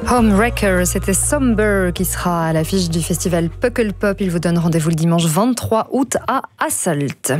Homewrecker, c'était Somber qui sera à l'affiche du festival Pukkelpop. Il vous donne rendez-vous le dimanche 23 août à Hasselt.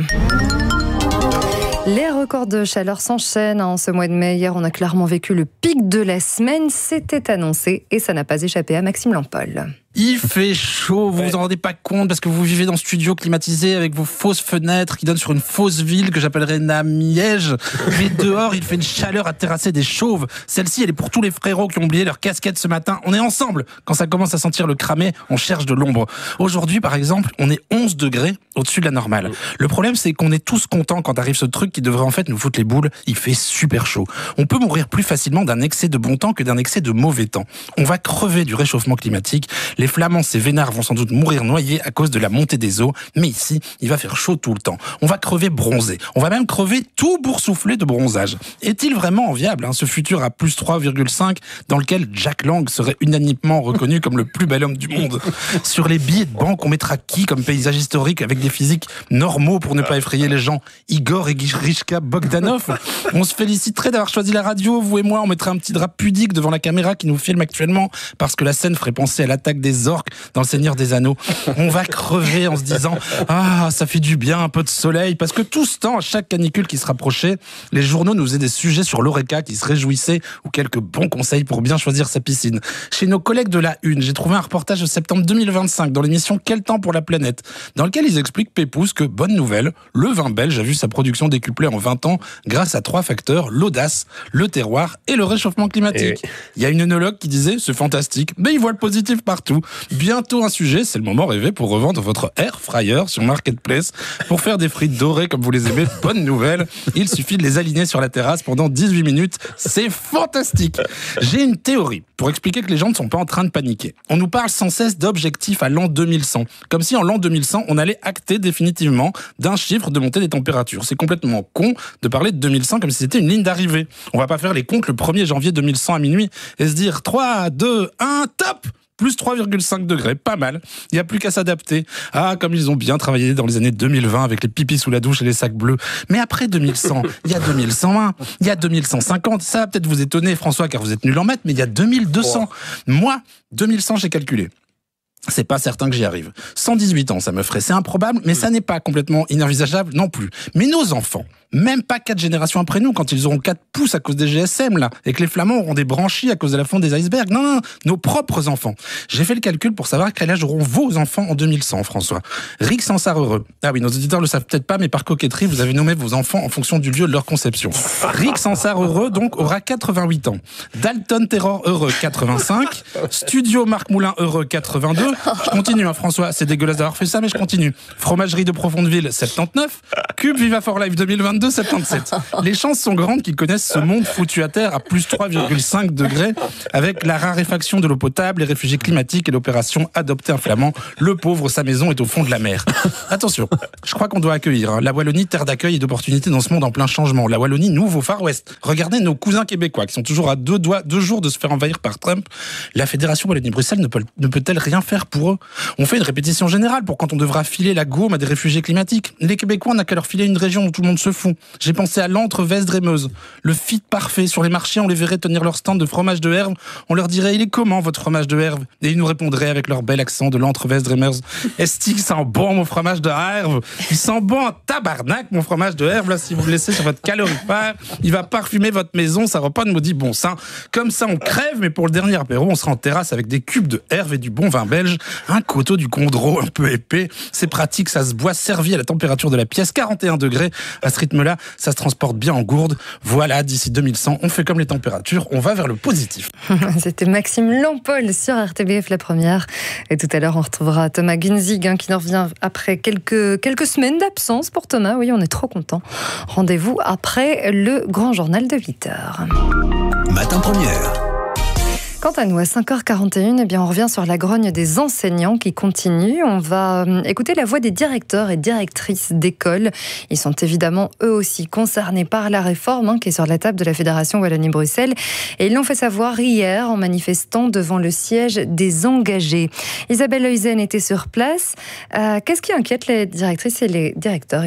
Les records de chaleur s'enchaînent en ce mois de mai. Hier, on a clairement vécu le pic de la semaine. C'était annoncé et ça n'a pas échappé à Maxime Lampol. Il fait chaud, vous vous en rendez pas compte parce que vous vivez dans ce studio climatisé avec vos fausses fenêtres qui donnent sur une fausse ville que j'appellerais Namiège. Mais dehors, il fait une chaleur à terrasser des chauves. Celle-ci, elle est pour tous les frérots qui ont oublié leur casquette ce matin. On est ensemble. Quand ça commence à sentir le cramé, on cherche de l'ombre. Aujourd'hui, par exemple, on est 11 degrés au-dessus de la normale. Le problème, c'est qu'on est tous contents quand arrive ce truc qui devrait en fait nous foutre les boules. Il fait super chaud. On peut mourir plus facilement d'un excès de bon temps que d'un excès de mauvais temps. On va crever du réchauffement climatique. Les Flamands, ces vénards, vont sans doute mourir noyés à cause de la montée des eaux. Mais ici, il va faire chaud tout le temps. On va crever bronzé. On va même crever tout boursouflé de bronzage. Est-il vraiment enviable, ce futur à plus 3,5 dans lequel Jack Lang serait unanimement reconnu comme le plus bel homme du monde? Sur les billets de banque, on mettra qui comme paysage historique avec des physiques normaux pour ne pas effrayer les gens? Igor et Grishka Bogdanov? On se féliciterait d'avoir choisi la radio, vous et moi. On mettrait un petit drap pudique devant la caméra qui nous filme actuellement parce que la scène ferait penser à l'attaque des orques dans Le Seigneur des Anneaux. On va crever en se disant « Ah, ça fait du bien, un peu de soleil », parce que tout ce temps, à chaque canicule qui se rapprochait, les journaux nous faisaient des sujets sur l'Oreca qui se réjouissaient ou quelques bons conseils pour bien choisir sa piscine. Chez nos collègues de la Une, j'ai trouvé un reportage de septembre 2025 dans l'émission Quel temps pour la planète, dans lequel ils expliquent Pépouze que, bonne nouvelle, le vin belge a vu sa production décuplée en 20 ans grâce à 3 facteurs, l'audace, le terroir et le réchauffement climatique. Il y a une œnologue qui disait « C'est fantastique », mais il voit le positif partout. Bientôt un sujet, c'est le moment rêvé pour revendre votre air fryer sur Marketplace pour faire des frites dorées comme vous les aimez. Bonne nouvelle, il suffit de les aligner sur la terrasse pendant 18 minutes. C'est fantastique. J'ai une théorie pour expliquer que les gens ne sont pas en train de paniquer. On nous parle sans cesse d'objectifs à l'an 2100, comme si en l'an 2100, on allait acter définitivement d'un chiffre de montée des températures. C'est complètement con de parler de 2100 comme si c'était une ligne d'arrivée. On va pas faire les comptes le 1er janvier 2100 à minuit et se dire 3, 2, 1, top! Plus 3,5 degrés, pas mal. Il n'y a plus qu'à s'adapter. Ah, comme ils ont bien travaillé dans les années 2020 avec les pipis sous la douche et les sacs bleus. Mais après 2100, il y a 2101, il y a 2150. Ça va peut-être vous étonner, François, car vous êtes nul en maths, mais il y a 2200. Moi, 2100, j'ai calculé. C'est pas certain que j'y arrive. 118 ans, ça me ferait. C'est improbable, mais ça n'est pas complètement inenvisageable non plus. Mais nos enfants, même pas 4 générations après nous, quand ils auront 4 pouces à cause des GSM, là, et que les Flamands auront des branchies à cause de la fonte des icebergs. Non, nos propres enfants. J'ai fait le calcul pour savoir quel âge auront vos enfants en 2100, François. Rick Sansard-Heureux. Ah oui, nos auditeurs le savent peut-être pas, mais par coquetterie, vous avez nommé vos enfants en fonction du lieu de leur conception. Rick Sansard-Heureux, donc, aura 88 ans. Dalton Terror-Heureux, 85. Studio Marc Moulin-Heureux, 82. Je continue, François, c'est dégueulasse d'avoir fait ça, mais je continue. Fromagerie de Profondeville, 79. Cube Viva for Life 2022, 77. Les chances sont grandes qu'ils connaissent ce monde foutu à terre à plus 3,5 degrés, avec la raréfaction de l'eau potable, les réfugiés climatiques et l'opération Adopter un Flamand. Le pauvre, sa maison est au fond de la mer. Attention, je crois qu'on doit accueillir la Wallonie, terre d'accueil et d'opportunités dans ce monde en plein changement. La Wallonie, nouveau Far West. Regardez nos cousins québécois qui sont toujours à 2 jours de se faire envahir par Trump. La Fédération Wallonie-Bruxelles ne peut-elle rien faire pour eux? On fait une répétition générale pour quand on devra filer la gaume à des réfugiés climatiques. Les Québécois, on n'a qu'à leur filer une région où tout le monde se fout. J'ai pensé à l'Antre, Vesdre et Meuse. Le fit parfait. Sur les marchés, on les verrait tenir leur stand de fromage de herbe. On leur dirait, il est comment votre fromage de herbe? Et ils nous répondraient avec leur bel accent de l'Antre, Vesdre et Meuse. Est-ce qu'il sent bon mon fromage de herbe? Il sent bon en tabarnak mon fromage de herbe. Là, si vous le laissez sur votre calorifère, il va parfumer votre maison. Ça aura pas de maudit bon sang. Comme ça, on crève, mais pour le dernier apéro, on sera en terrasse avec des cubes de herbe et du bon vin belge. Un coteau du Condro un peu épais. C'est pratique, ça se boit servi à la température de la pièce, 41 degrés. À ce rythme-là, ça se transporte bien en gourde. Voilà, d'ici 2100, on fait comme les températures, on va vers le positif. C'était Maxime Lampol sur RTBF La Première. Et tout à l'heure, on retrouvera Thomas Gunzig qui nous revient après quelques semaines d'absence pour Thomas. Oui, on est trop contents. Rendez-vous après le grand journal de 8h. Matin Première. Quant à nous, à 5h41, on revient sur la grogne des enseignants qui continue. On va écouter la voix des directeurs et directrices d'école. Ils sont évidemment eux aussi concernés par la réforme qui est sur la table de la Fédération Wallonie-Bruxelles. Et ils l'ont fait savoir hier en manifestant devant le siège des engagés. Isabelle Heusen était sur place. Qu'est-ce qui inquiète les directrices et les directeurs, Isabelle ?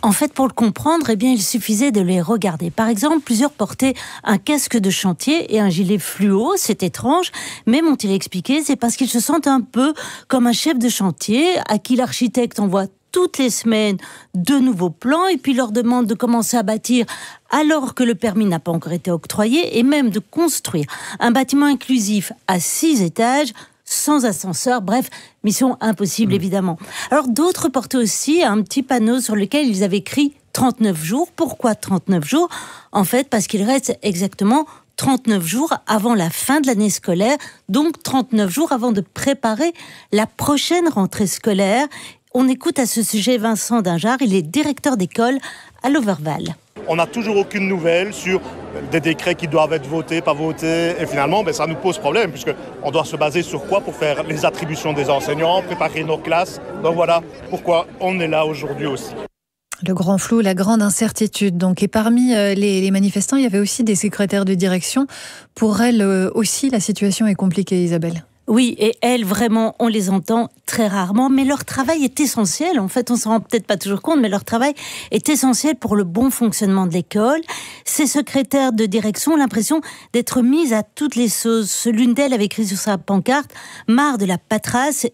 En fait, pour le comprendre, il suffisait de les regarder. Par exemple, plusieurs portaient un casque de chantier et un gilet fluo. C'est étrange, mais m'ont-ils expliqué, c'est parce qu'ils se sentent un peu comme un chef de chantier à qui l'architecte envoie toutes les semaines de nouveaux plans et puis leur demande de commencer à bâtir alors que le permis n'a pas encore été octroyé et même de construire un bâtiment inclusif à 6 étages sans ascenseur, bref, mission impossible évidemment. Alors d'autres portaient aussi un petit panneau sur lequel ils avaient écrit 39 jours. Pourquoi 39 jours ? En fait, parce qu'il reste exactement 39 jours avant la fin de l'année scolaire, donc 39 jours avant de préparer la prochaine rentrée scolaire. On écoute à ce sujet Vincent Dingard, il est directeur d'école à l'Overval. On n'a toujours aucune nouvelle sur des décrets qui doivent être votés, pas votés. Et finalement, ça nous pose problème, puisqu'on doit se baser sur quoi pour faire les attributions des enseignants, préparer nos classes. Donc voilà pourquoi on est là aujourd'hui aussi. Le grand flou, la grande incertitude. Donc, et parmi les manifestants, il y avait aussi des secrétaires de direction. Pour elles aussi, la situation est compliquée, Isabelle. Oui, et elles, vraiment, on les entend très rarement, mais leur travail est essentiel. En fait, on s'en rend peut-être pas toujours compte, mais leur travail est essentiel pour le bon fonctionnement de l'école. Ces secrétaires de direction ont l'impression d'être mises à toutes les sauces. L'une d'elles avait écrit sur sa pancarte « Marre de la paperasse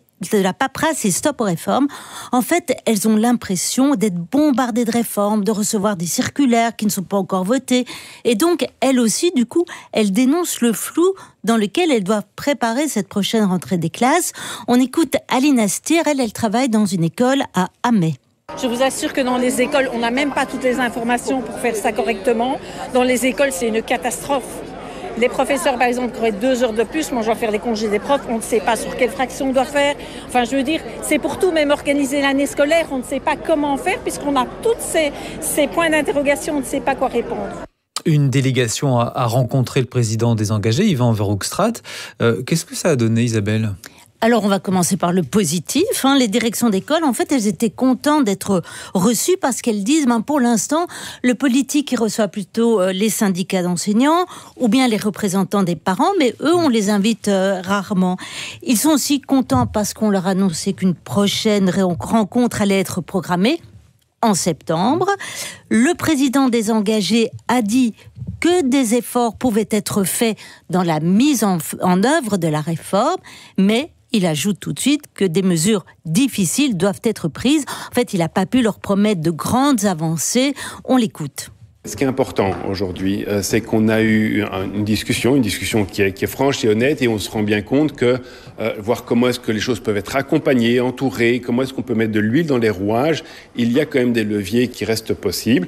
et stop aux réformes ». En fait, elles ont l'impression d'être bombardées de réformes, de recevoir des circulaires qui ne sont pas encore votées. Et donc, elles aussi, du coup, elles dénoncent le flou dans lequel elles doivent préparer cette prochaine rentrée des classes. On écoute Aline Astier, elle travaille dans une école à Amay. Je vous assure que dans les écoles, on n'a même pas toutes les informations pour faire ça correctement. Dans les écoles, c'est une catastrophe. Les professeurs, par exemple, qui auraient 2 heures de plus, moi je dois faire les congés des profs, on ne sait pas sur quelle fraction on doit faire. Enfin, je veux dire, c'est pour tout, même organiser l'année scolaire, on ne sait pas comment faire, puisqu'on a tous ces points d'interrogation, on ne sait pas quoi répondre. Une délégation a rencontré le président des engagés, Yvan Verhoekstraat. Qu'est-ce que ça a donné, Isabelle ? Alors, on va commencer par le positif. Les directions d'école, en fait, elles étaient contentes d'être reçues parce qu'elles disent, pour l'instant, le politique, il reçoit plutôt les syndicats d'enseignants ou bien les représentants des parents, mais eux, on les invite rarement. Ils sont aussi contents parce qu'on leur a annoncé qu'une prochaine rencontre allait être programmée en septembre. Le président des engagés a dit que des efforts pouvaient être faits dans la mise en œuvre de la réforme, mais il ajoute tout de suite que des mesures difficiles doivent être prises. En fait, il n'a pas pu leur promettre de grandes avancées. On l'écoute. Ce qui est important aujourd'hui, c'est qu'on a eu une discussion qui est franche et honnête, et on se rend bien compte que voir comment est-ce que les choses peuvent être accompagnées, entourées, comment est-ce qu'on peut mettre de l'huile dans les rouages, il y a quand même des leviers qui restent possibles.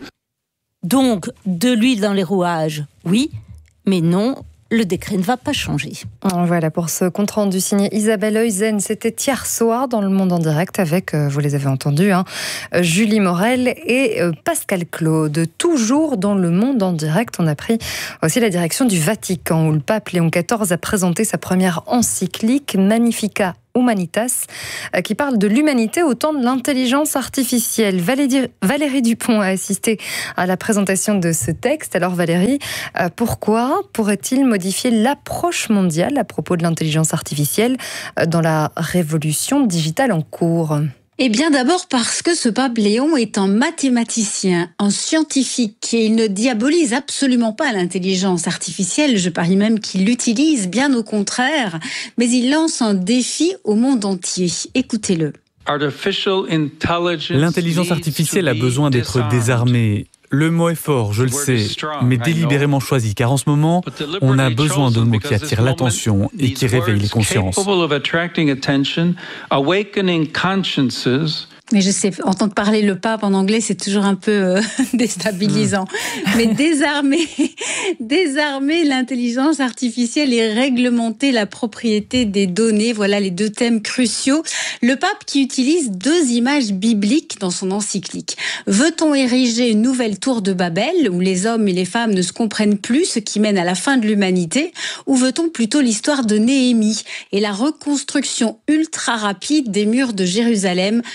Donc, de l'huile dans les rouages, oui, mais non, le décret ne va pas changer. Voilà pour ce compte-rendu signé Isabelle Heusen. C'était hier soir dans Le Monde en direct avec, vous les avez entendus, Julie Morel et Pascal Claude. Toujours dans Le Monde en direct, on a pris aussi la direction du Vatican où le pape Léon XIV a présenté sa première encyclique Magnificat Humanitas, qui parle de l'humanité au temps de l'intelligence artificielle. Valérie Dupont a assisté à la présentation de ce texte. Alors Valérie, pourquoi pourrait-il modifier l'approche mondiale à propos de l'intelligence artificielle dans la révolution digitale en cours ? Eh bien d'abord parce que ce pape Léon est un mathématicien, un scientifique, et il ne diabolise absolument pas l'intelligence artificielle, je parie même qu'il l'utilise, bien au contraire, mais il lance un défi au monde entier. Écoutez-le. L'intelligence artificielle a besoin d'être désarmée. Le mot est fort, je le sais, mais délibérément choisi, car en ce moment, on a besoin de mots qui attirent l'attention et qui réveillent les consciences. Mais je sais, entendre parler le pape en anglais, c'est toujours un peu déstabilisant. Mais désarmer l'intelligence artificielle et réglementer la propriété des données, voilà les 2 thèmes cruciaux. Le pape qui utilise 2 images bibliques dans son encyclique. Veut-on ériger une nouvelle tour de Babel, où les hommes et les femmes ne se comprennent plus, ce qui mène à la fin de l'humanité, ou veut-on plutôt l'histoire de Néhémie et la reconstruction ultra rapide des murs de Jérusalem quand les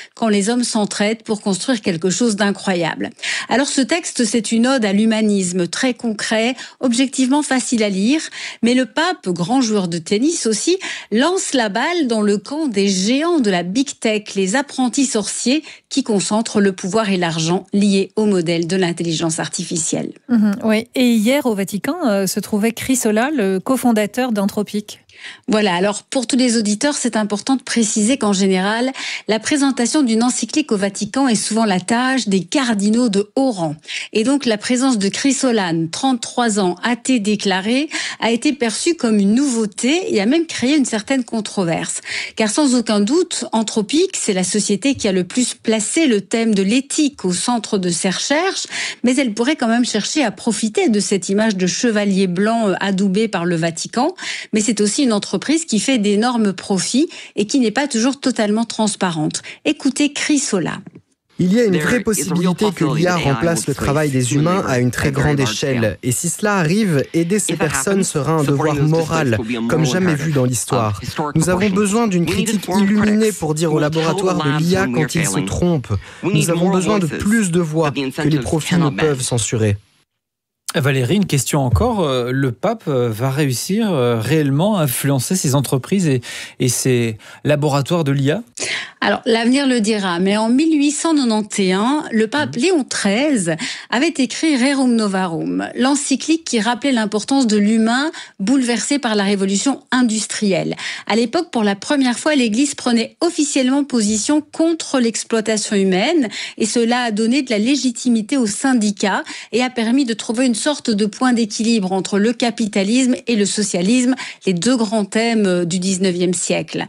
les hommes s'entraident pour construire quelque chose d'incroyable. Alors ce texte, c'est une ode à l'humanisme, très concret, objectivement facile à lire, mais le pape, grand joueur de tennis aussi, lance la balle dans le camp des géants de la Big Tech, les apprentis sorciers qui concentrent le pouvoir et l'argent liés au modèle de l'intelligence artificielle. Oui. Et hier, au Vatican, se trouvait Chrysola, le cofondateur d'Anthropic. Voilà, alors pour tous les auditeurs, c'est important de préciser qu'en général, la présentation d'une encyclique au Vatican est souvent la tâche des cardinaux de haut rang. Et donc la présence de Chrysolane, 33 ans, athée déclaré, a été perçue comme une nouveauté et a même créé une certaine controverse. Car sans aucun doute, Anthropic, c'est la société qui a le plus placé le thème de l'éthique au centre de ses recherches, mais elle pourrait quand même chercher à profiter de cette image de chevalier blanc adoubé par le Vatican, mais c'est aussi une entreprise qui fait d'énormes profits et qui n'est pas toujours totalement transparente. Écoutez Chrysola. Il y a une vraie possibilité que l'IA remplace le travail des humains à une très grande échelle. Et si cela arrive, aider ces personnes sera un devoir moral, comme jamais vu dans l'histoire. Nous avons besoin d'une critique illuminée pour dire aux laboratoires de l'IA quand ils se trompent. Nous avons besoin de plus de voix que les profits ne peuvent censurer. Valérie, une question encore. Le pape va réussir réellement à influencer ces entreprises et ces laboratoires de l'IA ? Alors, l'avenir le dira, mais en 1891, le pape Léon XIII avait écrit Rerum Novarum, l'encyclique qui rappelait l'importance de l'humain bouleversé par la révolution industrielle. À l'époque, pour la première fois, l'Église prenait officiellement position contre l'exploitation humaine et cela a donné de la légitimité aux syndicats et a permis de trouver une sorte de point d'équilibre entre le capitalisme et le socialisme, les deux grands thèmes du 19e siècle.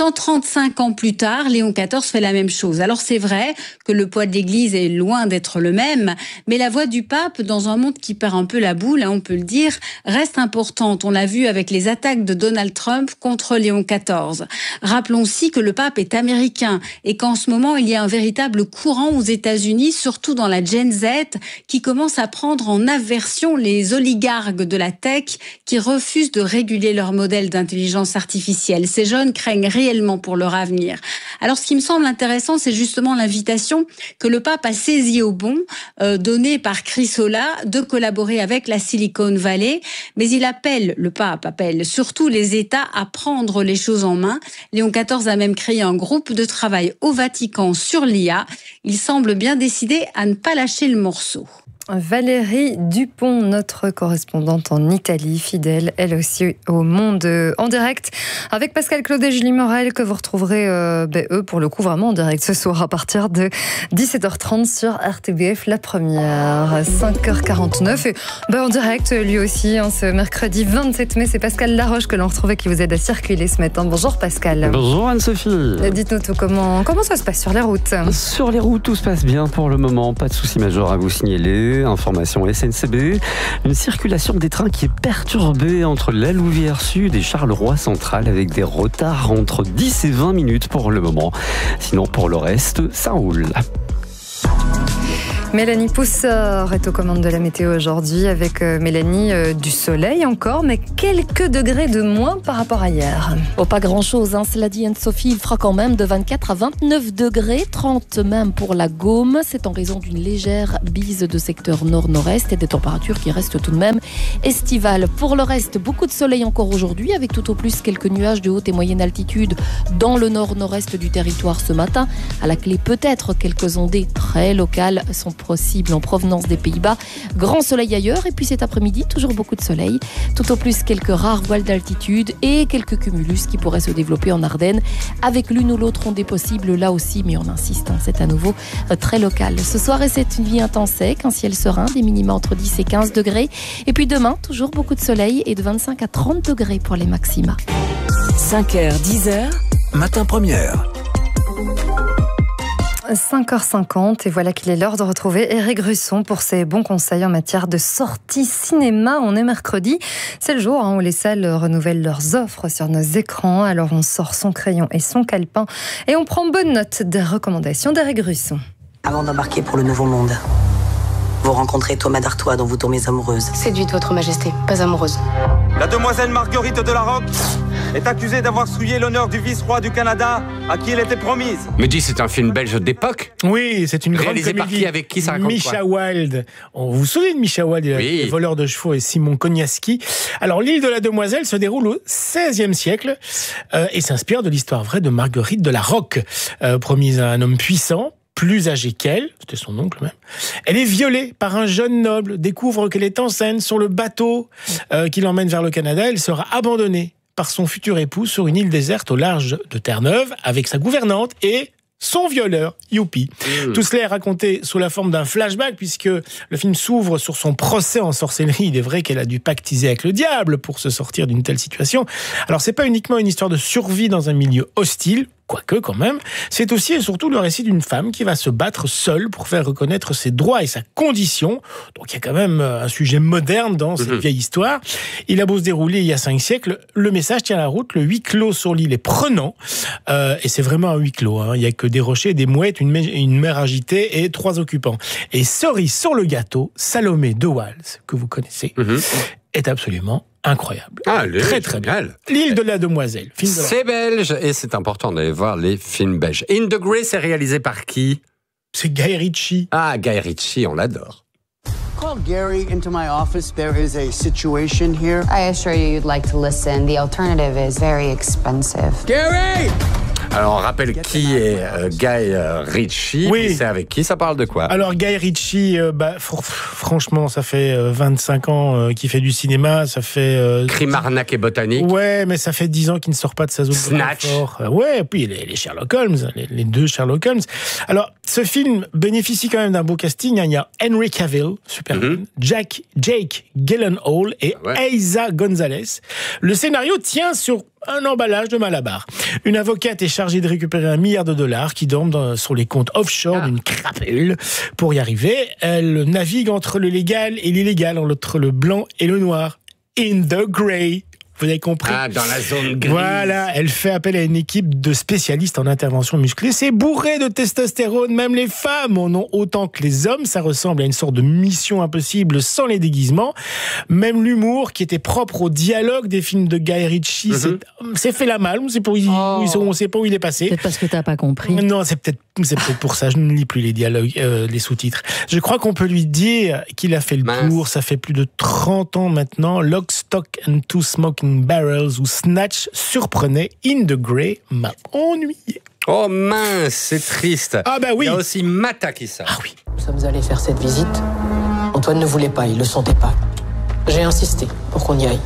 135 ans plus tard, Léon XIV fait la même chose. Alors c'est vrai que le poids de l'Église est loin d'être le même, mais la voix du pape, dans un monde qui perd un peu la boule, on peut le dire, reste importante. On l'a vu avec les attaques de Donald Trump contre Léon XIV. Rappelons aussi que le pape est américain et qu'en ce moment, il y a un véritable courant aux États-Unis, surtout dans la Gen Z, qui commence à prendre en aversion les oligarques de la tech qui refusent de réguler leur modèle d'intelligence artificielle. Ces jeunes craignent réellement pour leur avenir. Alors, ce qui me semble intéressant, c'est justement l'invitation que le pape a saisie au bon, donnée par Chrysola, de collaborer avec la Silicon Valley. Mais le pape appelle surtout les États à prendre les choses en main. Léon XIV a même créé un groupe de travail au Vatican sur l'IA. Il semble bien décidé à ne pas lâcher le morceau. Valérie Dupont, notre correspondante en Italie, fidèle, elle aussi, au Monde en direct, avec Pascal Claude et Julie Morel, que vous retrouverez, eux, pour le coup, vraiment en direct ce soir, à partir de 17h30 sur RTBF, la première, 5h49. Et en direct, lui aussi, ce mercredi 27 mai, c'est Pascal Laroche que l'on retrouvait, qui vous aide à circuler ce matin. Bonjour Pascal. Bonjour Anne-Sophie. Dites-nous tout, comment ça se passe sur les routes ? Sur les routes, tout se passe bien pour le moment, pas de soucis majeurs à vous signaler. Information SNCB, une circulation des trains qui est perturbée entre la Louvière Sud et Charleroi Central avec des retards entre 10 et 20 minutes pour le moment. Sinon, pour le reste, ça roule. Mélanie Poussard est aux commandes de la météo aujourd'hui avec Mélanie du soleil encore, mais quelques degrés de moins par rapport à hier. Pas grand-chose, cela dit Anne-Sophie, il fera quand même de 24 à 29 degrés, 30 même pour la Gaume. C'est en raison d'une légère bise de secteur nord-nord-est et des températures qui restent tout de même estivales. Pour le reste, beaucoup de soleil encore aujourd'hui, avec tout au plus quelques nuages de haute et moyenne altitude dans le nord-nord-est du territoire ce matin. À la clé, peut-être quelques ondées très locales sont possible en provenance des Pays-Bas. Grand soleil ailleurs et puis cet après-midi, toujours beaucoup de soleil. Tout au plus quelques rares voiles d'altitude et quelques cumulus qui pourraient se développer en Ardennes avec l'une ou l'autre ondée possible là aussi, mais on insiste, c'est à nouveau très local. Ce soir, c'est une vie intense sec, un ciel serein, des minima entre 10 et 15 degrés. Et puis demain, toujours beaucoup de soleil et de 25 à 30 degrés pour les maxima. 5h, 10h, matin première. 5h50 et voilà qu'il est l'heure de retrouver Éric Grusson pour ses bons conseils en matière de sortie cinéma. On est mercredi, c'est le jour où les salles renouvellent leurs offres sur nos écrans. Alors on sort son crayon et son calepin et on prend bonne note des recommandations d'Éric Grusson. Avant d'embarquer pour le nouveau monde, vous rencontrez Thomas d'Artois dont vous tombez amoureuse. Séduite, votre majesté, pas amoureuse. La demoiselle Marguerite de la Roque est accusée d'avoir souillé l'honneur du vice-roi du Canada à qui elle était promise. Mais dis, c'est un film belge d'époque. Oui, c'est une grande réalisé par comédie. qui, avec qui ça raconte Micha quoi Wilde. On vous souvenez de Micha Wilde, les voleurs de chevaux et Simon Koniaski. Alors, l'île de la Demoiselle se déroule au XVIe siècle et s'inspire de l'histoire vraie de Marguerite de la Roque, promise à un homme puissant, plus âgé qu'elle, c'était son oncle même. Elle est violée par un jeune noble, découvre qu'elle est enceinte sur le bateau qui l'emmène vers le Canada. Elle sera abandonnée par son futur époux sur une île déserte au large de Terre-Neuve avec sa gouvernante et son violeur, youpi. Tout cela est raconté sous la forme d'un flashback puisque le film s'ouvre sur son procès en sorcellerie. Il est vrai qu'elle a dû pactiser avec le diable pour se sortir d'une telle situation. Alors c'est pas uniquement une histoire de survie dans un milieu hostile, quoique quand même, c'est aussi et surtout le récit d'une femme qui va se battre seule pour faire reconnaître ses droits et sa condition. Donc il y a quand même un sujet moderne dans cette vieille histoire. Il a beau se dérouler il y a 5 siècles, le message tient la route, le huis clos sur l'île est prenant, et c'est vraiment un huis clos. Il n'y a que des rochers, des mouettes, une mer agitée et 3 occupants. Et cerise sur le gâteau, Salomé de Wals, que vous connaissez, est absolument incroyable. Très très bien. L'île de la Demoiselle. C'est belge et c'est important d'aller voir les films belges. In the Grey, c'est réalisé par qui? C'est Guy Ritchie. Ah, Guy Ritchie, on l'adore. Call Gary into my office. There is a situation here. I assure you you'd like to listen. The alternative is very expensive. Gary! Alors, on rappelle qui est Guy Ritchie. Oui. C'est avec qui? Ça parle de quoi? Alors, Guy Ritchie, franchement, ça fait 25 ans qu'il fait du cinéma. Ça fait... Crime, arnaque et botanique. Ouais, mais ça fait 10 ans qu'il ne sort pas de sa zone Snatch. de confort. Ouais, et puis les Sherlock Holmes, les 2 Sherlock Holmes. Alors, ce film bénéficie quand même d'un beau casting. Il y a Henry Cavill, Superman, Jake Gyllenhaal et Eiza Gonzalez. Le scénario tient sur un emballage de Malabar. Une avocate est chargée de récupérer $1 milliard qui dorment sur les comptes offshore d'une crapule. Pour y arriver, elle navigue entre le légal et l'illégal, entre le blanc et le noir. In the grey. Vous avez compris? Ah, dans la zone grise. Voilà, elle fait appel à une équipe de spécialistes en intervention musclée. C'est bourré de testostérone, même les femmes en ont autant que les hommes. Ça ressemble à une sorte de mission impossible sans les déguisements. Même l'humour qui était propre au dialogue des films de Guy Ritchie, c'est fait la malle. On ne sait pas où il est passé. C'est parce que t'as pas compris. Non, c'est peut-être pour ça. Je ne lis plus les dialogues, les sous-titres. Je crois qu'on peut lui dire qu'il a fait le tour. Ça fait plus de 30 ans maintenant. Lock, Stock and Two Smoking Barrels ou Snatch surprenait. In the Grey m'a ennuyé. Oh mince, c'est triste. Ah bah oui. Il y a aussi Mata qui sort. Ah oui. Nous sommes allés faire cette visite. Antoine ne voulait pas, il le sentait pas. J'ai insisté pour qu'on y aille.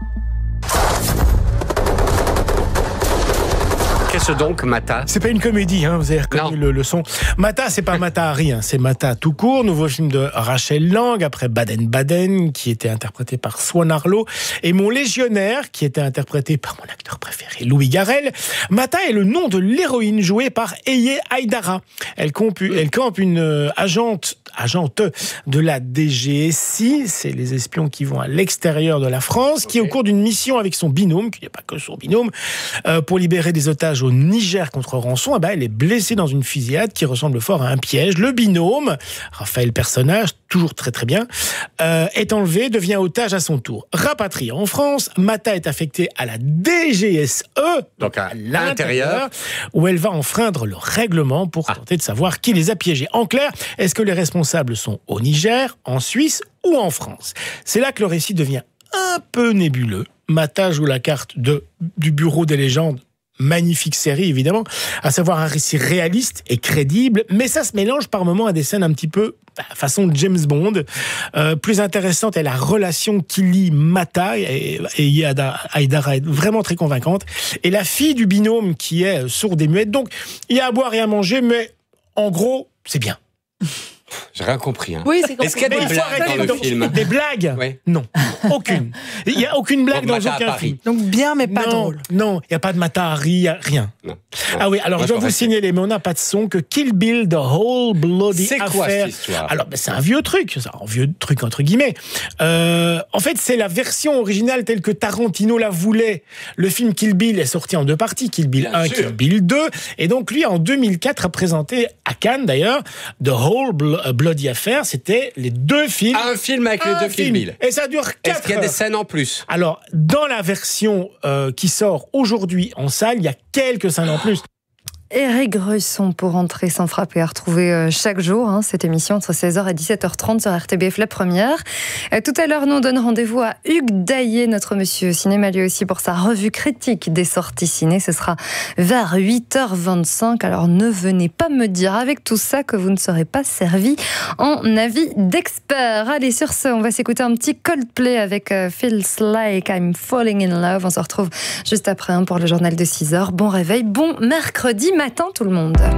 Qu'est-ce donc, Mata? C'est pas une comédie, vous avez reconnu le son. Mata, c'est pas Mata Hari, c'est Mata tout court. Nouveau film de Rachel Lang, après Baden-Baden, qui était interprété par Swan Arlo, et Mon Légionnaire, qui était interprété par mon acteur préféré, Louis Garrel. Mata est le nom de l'héroïne jouée par Eye Aïdara. Elle campe une agente de la DGSI, c'est les espions qui vont à l'extérieur de la France, qui au cours d'une mission avec son binôme, qui n'est pas que son binôme, pour libérer des otages au Niger contre rançon, elle est blessée dans une fusillade qui ressemble fort à un piège. Le binôme, Raphaël personnage, toujours très très bien, est enlevé, devient otage à son tour. Rapatrié en France, Mata est affectée à la DGSE, donc à l'intérieur, où elle va enfreindre le règlement pour tenter de savoir qui les a piégés. En clair, est-ce que les responsables sont au Niger, en Suisse ou en France? C'est là que le récit devient un peu nébuleux. Mata joue la carte du Bureau des légendes. Magnifique série, évidemment, à savoir un récit réaliste et crédible, mais ça se mélange par moments à des scènes un petit peu façon James Bond. Plus intéressante est la relation qui lie Mata et Aïdara est vraiment très convaincante, et la fille du binôme qui est sourde et muette. Donc, il y a à boire et à manger, mais en gros, c'est bien. J'ai rien compris. Oui, c'est Est-ce qu'il y a des blagues dans le film? Des blagues? Oui. Non, aucune. Il n'y a aucune blague dans aucun film. Donc bien, mais pas drôle. Non, il n'y a pas de Mata Hari, il n'y a rien. Non. Ah oui, alors je dois vous signaler, mais on n'a pas de son, que Kill Bill, The Whole Bloody Affair. C'est quoi cette histoire? Alors, c'est un vieux truc, entre guillemets. En fait, c'est la version originale telle que Tarantino la voulait. Le film Kill Bill est sorti en 2 parties, Kill Bill 1, Kill Bill 2. Et donc, lui, en 2004, a présenté, à Cannes d'ailleurs, The Whole Bloody Affair, c'était les 2 films. Un film avec les 2 Kill Bill. Et ça dure 4 heures. Est-ce qu'il y a des scènes en plus? Alors, dans la version qui sort aujourd'hui en salle, il y a quelques scènes en plus. Éric Gruson pour Entrer sans frapper à retrouver chaque jour, cette émission entre 16h et 17h30 sur RTBF La Première. Tout à l'heure, nous on donne rendez-vous à Hugues Daillet, notre monsieur cinéma lui aussi, pour sa revue critique des sorties ciné. Ce sera vers 8h25. Alors ne venez pas me dire avec tout ça que vous ne serez pas servi en avis d'expert. Allez, sur ce, on va s'écouter un petit Coldplay avec Feels Like I'm Falling in Love. On se retrouve juste après pour le journal de 6h. Bon réveil, bon mercredi matin tout le monde.